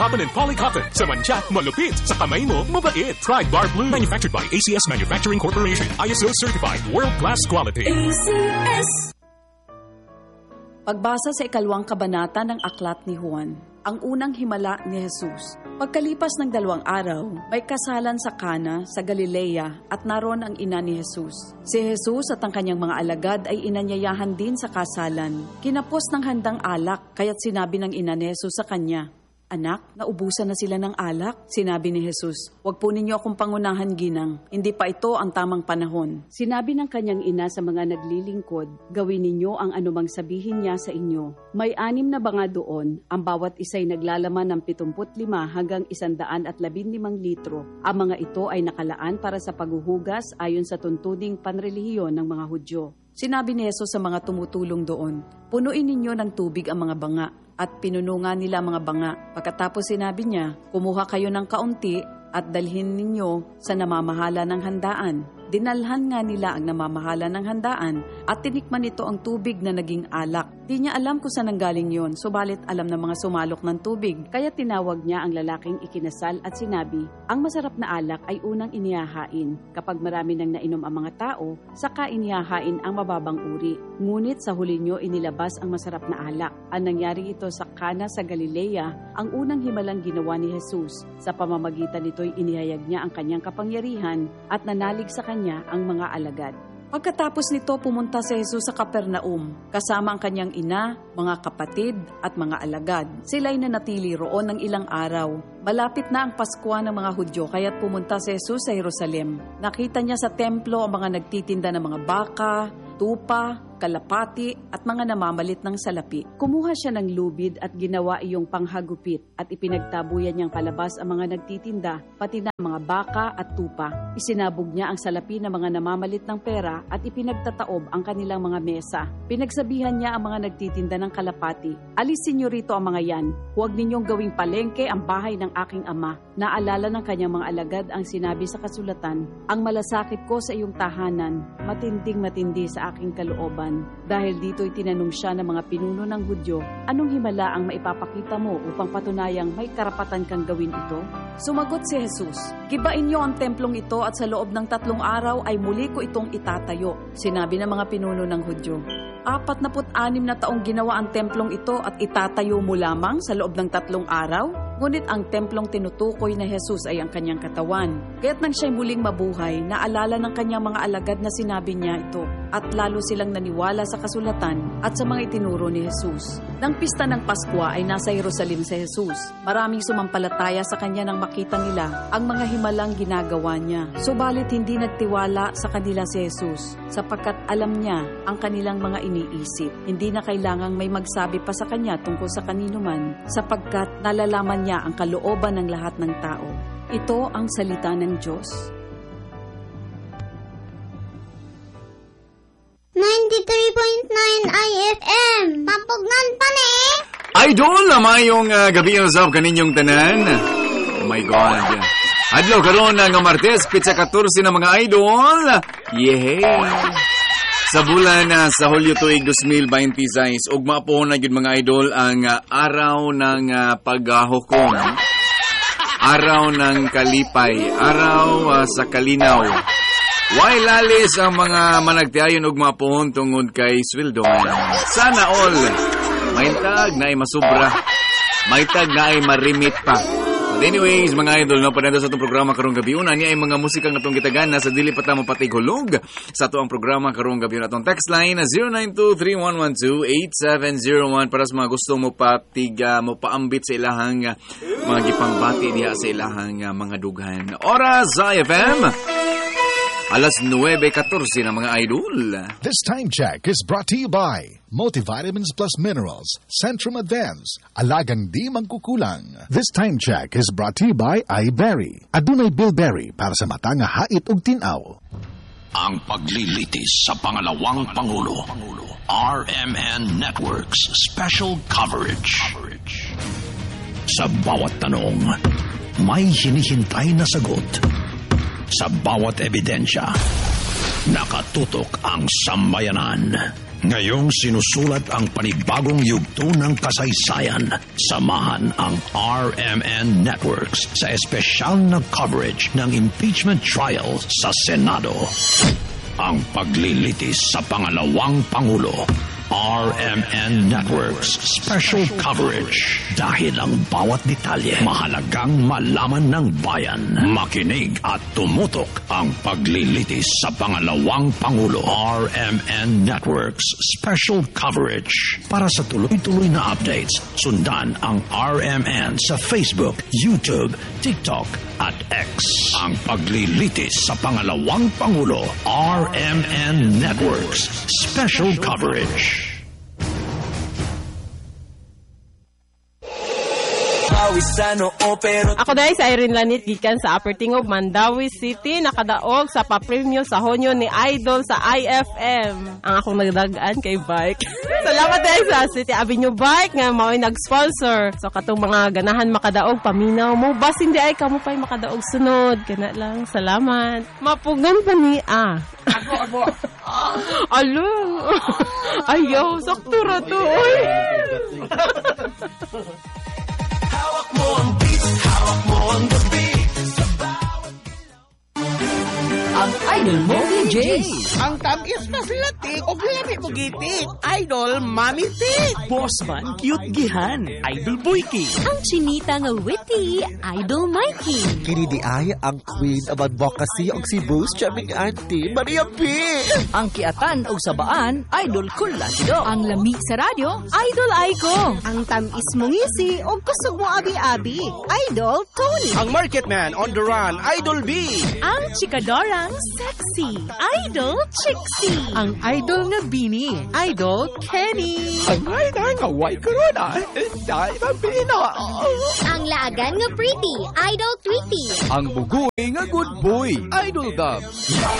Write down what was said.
Cotton and Poly Cotton. Sa mancha, malupit. Sa kamay mo, mabait. Try Bar Blue. Manufactured by ACS Manufacturing Corporation. ISO certified. World-class quality. ACS. Pagbasa sa 2 kabanata ng Aklat ni Juan, ang unang himala ni Jesus. Pagkalipas ng 2 araw, may kasalan sa Cana sa Galilea at naroon ang ina ni Jesus. Si Jesus at ang kanyang mga alagad ay inanyayahan din sa kasalan. Kinapos ng handang alak, kaya't sinabi ng ina ni Jesus sa kanya, "Anak, naubusan na sila ng alak." Sinabi ni Jesus, "Huwag po ninyo akong pangunahan, ginang. Hindi pa ito ang tamang panahon." Sinabi ng kanyang ina sa mga naglilingkod, "Gawin ninyo ang anumang sabihin niya sa inyo." May 6 na banga doon, ang bawat isa'y naglalaman ng 75 hanggang 115 litro. Ang mga ito ay nakalaan para sa paghuhugas ayon sa tuntuning panrelihiyon ng mga Hudyo. Sinabi ni Jesus sa mga tumutulong doon, "Punuin ninyo ng tubig ang mga banga." At pinunungan nila mga banga. Pagkatapos sinabi niya, "Kumuha kayo ng kaunti at dalhin ninyo sa namamahala ng handaan." Dinalhan nga nila ang namamahala ng handaan at tinikman nito ang tubig na naging alak. Di niya alam kung saan nanggaling yon, subalit alam ng mga sumalok ng tubig. Kaya tinawag niya ang lalaking ikinasal at sinabi, "Ang masarap na alak ay unang inihahain. Kapag marami nang nainom ang mga tao, saka inihahain ang mababang uri. Ngunit sa huli niyo inilabas ang masarap na alak." Ang nangyari ito sa Cana sa Galilea, ang unang himalang ginawa ni Jesus. Sa pamamagitan nito'y inihayag niya ang kanyang kapangyarihan at nanalig sa kanya ang mga alagad. Pagkatapos nito, pumunta si Jesus sa Capernaum, kasama ang kanyang ina, mga kapatid at mga alagad. Sila'y nanatili roon ng ilang araw. Malapit na ang Pasko ng mga Hudyo, kaya't pumunta si Jesus sa Jerusalem. Nakita niya sa templo ang mga nagtitinda ng mga baka, tupa, kalapati at mga namamalit ng salapi. Kumuha siya ng lubid at ginawa iyong panghagupit at ipinagtabuyan niyang palabas ang mga nagtitinda, pati na mga baka at tupa. Isinabog niya ang salapi ng mga namamalit ng pera at ipinagtataob ang kanilang mga mesa. Pinagsabihan niya ang mga nagtitinda ng kalapati, "Alisin niyo rito ang mga yan. Huwag ninyong gawing palengke ang bahay ng aking ama." Naalala ng kanyang mga alagad ang sinabi sa kasulatan, "Ang malasakit ko sa iyong tahanan, matinding-matindi sa aking kalooban." Dahil dito'y tinanong siya ng mga pinuno ng Hudyo, "Anong himala ang maipapakita mo upang patunayang may karapatan kang gawin ito?" Sumagot si Jesus, "Gibain niyo ang templong ito at sa loob ng 3 araw ay muli ko itong itatayo." Sinabi ng mga pinuno ng Hudyo, 46 na taong ginawa ang templong ito at itatayo mo lamang sa loob ng 3 araw? Ngunit ang templong tinutukoy na Jesus ay ang kanyang katawan. Kaya't nang siya'y muling mabuhay, naalala ng kanyang mga alagad na sinabi niya ito, at lalo silang naniwala sa kasulatan at sa mga itinuro ni Jesus. Nang pista ng Pasko ay nasa Jerusalem si Jesus. Maraming sumampalataya sa kanya nang makita nila ang mga himalang ginagawa niya. Subalit hindi nagtiwala sa kanila si Jesus, sapagkat alam niya ang kanilang mga iniisip. Hindi na kailangang may magsabi pa sa kanya tungkol sa kanino man, sapagkat nalalaman niya ang kalooban ng lahat ng tao. Ito ang salita ng Diyos. 93.9 IFM. Pampugnan pa ni. Idol, mayong gabi ang usap kaninyong tanan. Oh my God. Adlaw karon nga Martes, pitsa 14 na mga idol. Yehey! Sa bulan sa Hulyo tuig 2026, ugma po na yun mga idol ang araw ng paghukom. Araw ng kalipay, araw sa kalinaw. Why lalis ang mga managtiayon ugma po tungod kay sweldo. Sana all, maintag na ay masubra, maintag na ay marimit pa. But anyways, mga idol, no, panado sa itong programa karong gabi una, niya ay mga musikang natong gitagan na sa dili pa tamo patighulog sa ito ang programa karong gabi una. Itong text line na 092-3112-8701 para sa mga gusto mo mo paambit sa ilahang mga gipangbati diha sa ilahang mga dughan. Oras sa IFM, alas 9:14 na mga idol. This time check is brought to you by Multivitamins Plus Minerals, Centrum Advance, alagang di mangkukulang. This time check is brought to you by iBerry. Adunay Bilberry para sa mata nga hait ug tinaw. Ang paglilitis sa pangalawang Pangulo. RMN Networks Special Coverage. Sa bawat tanong, may hinihintay na sagot. Sa bawat ebidensya, nakatutok ang sambayanan. Ngayong sinusulat ang panibagong yugto ng kasaysayan, samahan ang RMN Networks sa espesyal na coverage ng impeachment trial sa Senado. Ang paglilitis sa pangalawang Pangulo. RMN Networks Special Coverage. Dahil ang bawat detalye mahalagang malaman ng bayan. Makinig at tumutok ang paglilitis sa pangalawang Pangulo. RMN Networks Special Coverage. Para sa tuloy-tuloy na updates, sundan ang RMN sa Facebook, YouTube, TikTok at X. Ang paglilitis sa pangalawang Pangulo. RMN Networks Special Coverage. Ako dahil sa Irene Lanit, gikan sa Upper Tingog, Mandawi City, nakadaog sa papremyo sa honyo ni Idol sa IFM. Ang akong nagdagaan kay Bike. Salamat dahil sa City Avenue Bike nga mao'y nag-sponsor. So katong mga ganahan makadaog, paminaw mo, bas hindi ay kamo pa'y makadaog sunod. Kana lang, salamat. Mapugan pa ni Ako. Alo. Ayaw, saktura to. Uy. Hawak mo ang beat, hawak mo ang the beat. Ang idol mo, PJ. Ang tamis na silatik o labi mo gitik. Idol, Mami Tik. Bossman, cute gihan. Idol Boyki. Ang chinita nga witty. Idol Mikey. Kini di ay ang queen of advocacy og si Bruce Chaming Auntie Maria P. Ang kiatan o sabaan, Idol Colacio. Ang lami sa radyo, Idol Aiko. Ang tamis mo ngisi o kusog mo abi-abi, Idol Tony. Ang market man on the run, Idol B. Ang chikadorang sexy, Idol Trixie. Ang idol nga Bini, Idol Kenny. Ang idol nga white corona, Idol Pino. Ang laagan nga pretty, Idol Tweety. Ang bugoy nga good boy, Idol Dub.